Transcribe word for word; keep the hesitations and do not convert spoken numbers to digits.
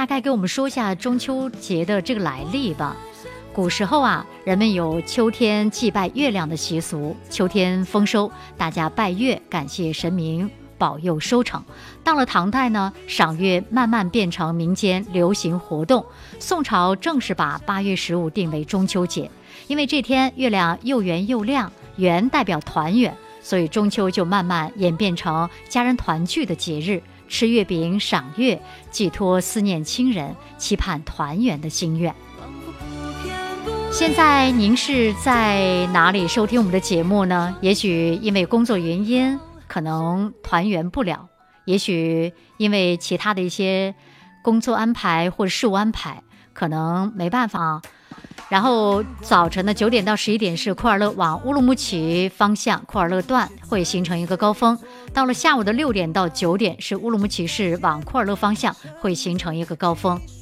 大概给我们说一下中秋节的这个来历吧。古时候啊，人们有秋天祭拜月亮的习俗，秋天丰收，大家拜月，感谢神明保佑收成。到了唐代呢，赏月慢慢变成民间流行活动。宋朝正式把八月十五定为中秋节，因为这天月亮又圆又亮，圆代表团圆，所以中秋就慢慢演变成家人团聚的节日，吃月饼、赏月，寄托思念亲人、期盼团圆的心愿。现在您是在哪里收听我们的节目呢？也许因为工作原因，可能团圆不了，也许因为其他的一些工作安排或者事务安排，可能没办法。然后早晨的九点到十一点是库尔勒往乌鲁木齐方向库尔勒段会形成一个高峰，到了下午的六点到九点是乌鲁木齐市往库尔勒方向会形成一个高峰。